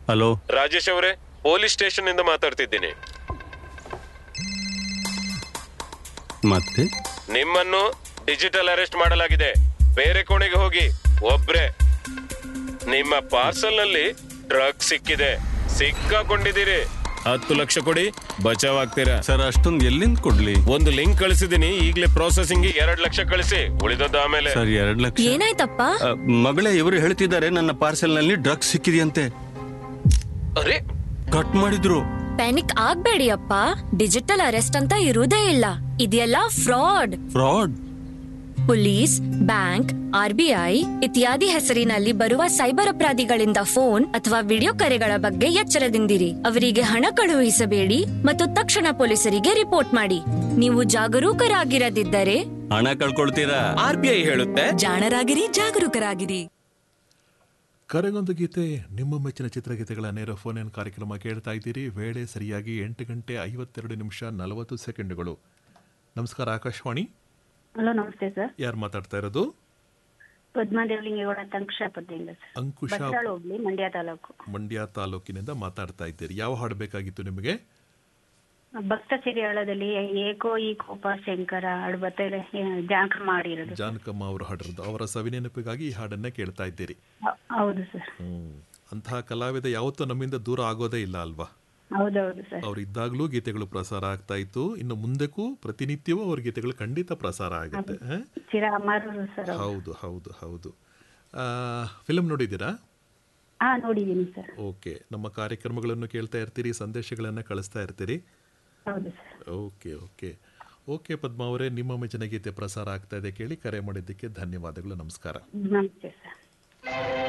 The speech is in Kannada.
ಹಲೋ, ರಾಜೇಶ್ ಅವರೇ, ಪೊಲೀಸ್ ಸ್ಟೇಷನ್ ಇಂದ ಮಾತಾಡ್ತಿದ್ದೀನಿ. ಮತ್ತೆ ನಿಮ್ಮನ್ನು ಡಿಜಿಟಲ್ ಅರೆಸ್ಟ್ ಮಾಡಲಾಗಿದೆ. ಬೇರೆ ಕೋಣೆಗೆ ಹೋಗಿ, ಒಬ್ರೆ. ನಿಮ್ಮ ಪಾರ್ಸಲ್ ನಲ್ಲಿ ಡ್ರಗ್ ಸಿಕ್ಕಿದೆ, ಸಿಕ್ಕಾಕೊಂಡಿದ್ದೀರಿ. 10 ಲಕ್ಷ ಕೊಡಿ, ಬಚಾವ್ ಆಗ್ತೀರಾ. ಸರ್, ಅಷ್ಟೊಂದು ಎಲ್ಲಿಂದ ಕೊಡ್ಲಿ? ಒಂದು ಲಿಂಕ್ ಕಳಿಸಿದೀನಿ, ಈಗಲೇ ಪ್ರೊಸೆಸಿಂಗ್ 2 ಲಕ್ಷ ಕಳಿಸಿ, ಉಳಿದದ್ದು ಆಮೇಲೆ. ಸರ್, 2 ಲಕ್ಷ ಏನಾಯ್ತಪ್ಪ? ಮಗಳೇ, ಇವರು ಹೇಳ್ತಿದ್ದಾರೆ ನನ್ನ ಪಾರ್ಸೆಲ್ ನಲ್ಲಿ ಡ್ರಗ್ಸ್ ಸಿಕ್ಕಿದೆಯಂತೆ. ಅರೆ, ಕಟ್ ಮಾಡಿದ್ರು. ಪ್ಯಾನಿಕ್ ಆಗ್ಬೇಡಿ ಅಪ್ಪ, ಡಿಜಿಟಲ್ ಅರೆಸ್ಟ್ ಅಂತ ಇರುವುದೇ ಇಲ್ಲ. ಇದೆಲ್ಲ ಫ್ರಾಡ್. ಪೊಲೀಸ್, ಬ್ಯಾಂಕ್, RBI ಇತ್ಯಾದಿ ಹೆಸರಿನಲ್ಲಿ ಬರುವ ಸೈಬರ್ ಅಪರಾಧಿಗಳಿಂದ ಫೋನ್ ಅಥವಾ ವಿಡಿಯೋ ಕರೆಗಳ ಬಗ್ಗೆ ಎಚ್ಚರದಿಂದಿರಿ. ಅವರಿಗೆ ಹಣ ಕಳುಹಿಸಬೇಡಿ ಮತ್ತು ತಕ್ಷಣ ಪೊಲೀಸರಿಗೆ ರಿಪೋರ್ಟ್ ಮಾಡಿ. ನೀವು ಜಾಗರೂಕರಾಗಿರದಿದ್ದರೆ ಹಣ ಕಳ್ಕೊಳ್ತೀರಾ. RBI ಹೇಳುತ್ತೆ, ಜಾಣರಾಗಿರಿ, ಜಾಗರೂಕರಾಗಿರಿ. ಕರೆಗೊಂದು ಗೀತೆ, ನಿಮ್ಮ ಮೆಚ್ಚಿನ ಚಿತ್ರಗೀತೆಗಳ ನೇರ ಫೋನ್ ಇನ್ ಕಾರ್ಯಕ್ರಮ ಕೇಳ್ತಾ ಇದ್ದೀರಿ. ವೇಳೆ ಸರಿಯಾಗಿ 8 ಗಂಟೆ 52 ನಿಮಿಷ 40 ಸೆಕೆಂಡ್ಗಳು. ನಮಸ್ಕಾರ, ಆಕಾಶವಾಣಿ. ಹಲೋ, ನಮಸ್ತೆ ಸರ್. ಯಾರು ಮಾತಾಡ್ತಾ ಇರೋದು? ಪದ್ಮಾದೇವಲಿಂಗೇಗೌಡ ಅಂತ ಅಂಕುಶಾಪುರದಿಂದ ಸರ್. ಅಂಕುಶ, ಭಟ್ಕಳ ಹೋಬಳಿ, ಮಂಡ್ಯ ತಾಲೂಕು. ಮಂಡ್ಯ ತಾಲೂಕಿನಿಂದ ಮಾತಾಡ್ತಾ ಇದ್ದೀರಿ. ಯಾವ ಹಾಡು ಬೇಕಾಗಿತ್ತು ನಿಮಗೆ? ಭಕ್ತ ಸಿರಿಯಾಳದಲ್ಲಿ ಏಕೋ ಈ ಕೋಪ ಶಂಕರ ಹಾಡು ಬರ್ತಾರೆ, ಜಾನಕಮ್ಮ ಮಾಡಿರೋದು. ಜಾನಕಮ್ಮ ಅವರು ಹಾಡಿರೋದು. ಅವರ ಸವಿನೆನಪಿಗಾಗಿ ಈ ಹಾಡನ್ನೇ ಕೇಳ್ತಾ ಇದ್ದೀರಿ. ಹೌದು ಸರ್. ಅಂತಹ ಕಲಾವಿದ ಯಾವತ್ತೂ ನಮ್ಮಿಂದ ದೂರ ಆಗೋದೇ ಇಲ್ಲ ಅಲ್ವಾ? ಹೌದೌದು ಸರ್. ಅವ್ರು ಇದ್ದಾಗಲೂ ಗೀತೆಗಳು ಪ್ರಸಾರ ಆಗ್ತಾ ಇತ್ತು. ಇನ್ನು ಮುಂದಕ್ಕೂ ಪ್ರತಿನಿತ್ಯವೂ ಅವ್ರ ಗೀತೆಗಳು ಖಂಡಿತ ಪ್ರಸಾರ ಆಗುತ್ತೆ. ಚಿರ ಅಮರರು ಸರ್. ಹೌದು ಹೌದು ಹೌದು. ಫಿಲ್ಮ್ ನೋಡಿದ್ದೀರಾ? ನೋಡಿದ್ದೀನಿ ಸರ್. ಓಕೆ. ನಮ್ಮ ಕಾರ್ಯಕ್ರಮಗಳನ್ನು ಕೇಳ್ತಾ ಇರ್ತೀರಿ, ಸಂದೇಶಗಳನ್ನು ಕಳಿಸ್ತಾ ಇರ್ತೀರಿ. ಹೌದು ಸರ್. Okay okay okay. ಪದ್ಮ ಅವರೇ, ನಿಮ್ಮ ಮೆಚ್ಚಿನ ಗೀತೆ ಪ್ರಸಾರ ಆಗ್ತಾ ಇದೆ, ಕೇಳಿ. ಕರೆ ಮಾಡಿದ್ದಕ್ಕೆ ಧನ್ಯವಾದಗಳು. ನಮಸ್ಕಾರ. ನಮಸ್ತೆ ಸರ್.